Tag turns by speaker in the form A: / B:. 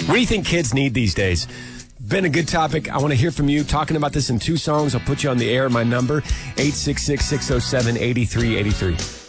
A: What do you think kids need these days? Been a good topic. I want to hear from you. Talking about this in 2 songs. I'll put you on the air. My number, 866-607-8383.